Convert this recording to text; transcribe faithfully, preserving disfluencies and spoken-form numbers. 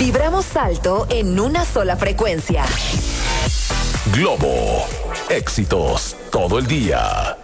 Vibramos alto en una sola frecuencia. Globo. Éxitos todo el día.